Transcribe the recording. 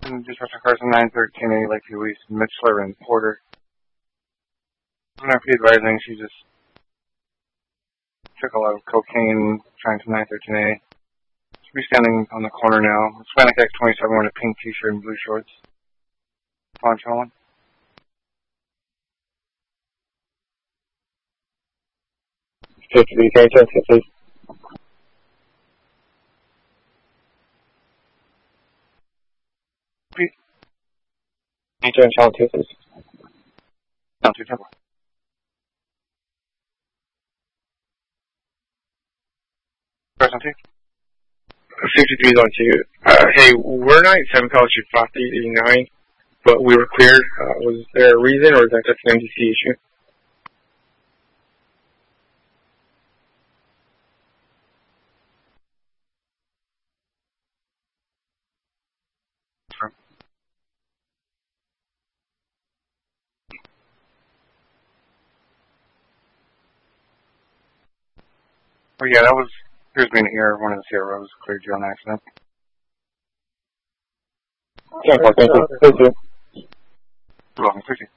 Dispatcher Carson 913A, Lakeview East, Mitchler and Porter. NRP advising she just took a lot of cocaine trying to 913A. She'll be standing on the corner now. Hispanic X27 wearing a pink t-shirt and blue shorts. Poncho on. Can you check, please? Repeat. Answer channel 2, please. Down to temple. Person 2. 53 is on 2. Hey, we're not 7 College Street 589, but we were cleared. Was there a reason, or is that just an MDC issue? Oh yeah, that was, here's being here, one of the CROs cleared you on accident. Thank you. You're welcome, 50.